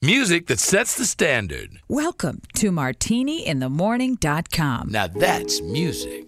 Music that sets the standard. Welcome to martiniinthemorning.com. Now that's music.